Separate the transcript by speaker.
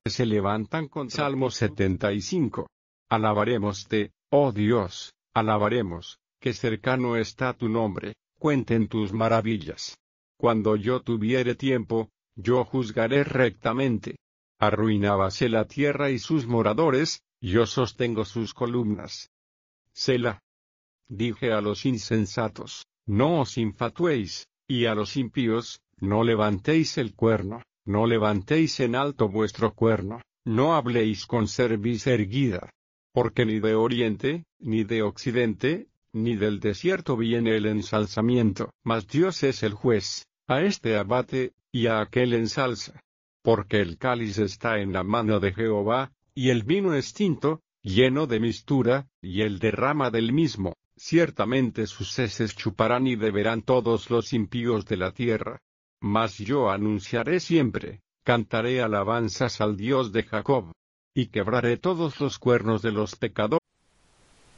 Speaker 1: se levantan contra Salmo 75. Alabarémoste, oh Dios, alabaremos, que cercano está tu nombre, cuenten tus maravillas. Cuando yo tuviere tiempo, yo juzgaré rectamente. Arruinábase la tierra y sus moradores, yo sostengo sus columnas. Selah. Dije a los insensatos, no os infatuéis, y a los impíos, no levantéis el cuerno, no levantéis en alto vuestro cuerno, no habléis con cerviz erguida. Porque ni de oriente, ni de occidente, ni del desierto viene el ensalzamiento, mas Dios es el juez, a este abate, y a aquel ensalza. Porque el cáliz está en la mano de Jehová, y el vino es tinto, lleno de mistura, y él derrama del mismo. Ciertamente sus heces chuparán y beberán todos los impíos de la tierra. Mas yo anunciaré siempre, cantaré alabanzas al Dios de Jacob. Y quebraré todos los cuernos de los pecadores.